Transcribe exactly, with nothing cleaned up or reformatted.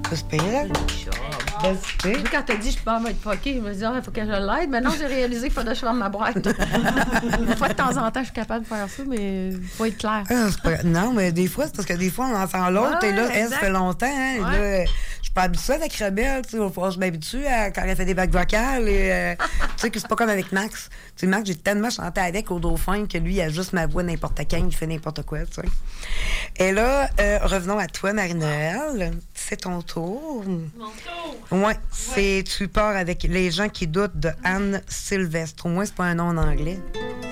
Ça se paye. Ben, Moi, quand t'as dit je peux pas être fucké, je me disais, il faut que je l'aide. Maintenant, j'ai réalisé qu'il fallait que je ferme ma boîte. Des fois, de temps en temps, je suis capable de faire ça, mais il faut être clair. Ah, c'est pas... Non, mais des fois, c'est parce que des fois, on entend l'autre, Ouais, et là, elle, exact. ça fait longtemps, hein, et Ouais. là, je suis pas habituée avec Rebelle, tu sais, il va falloir que je m'habitue à quand elle fait des vagues vocales, et euh, tu sais que c'est pas comme avec Max. Tu sais, Max, j'ai tellement chanté avec au Dauphin que lui, il a juste ma voix n'importe quand, il fait n'importe quoi, tu sais. Et là, euh, revenons à toi, Marie-Noël. C'est ton tour. Mon tour. Ouais, c'est tu pars avec Les gens qui doutent de Anne Sylvestre. Au moins, c'est pas un nom en anglais.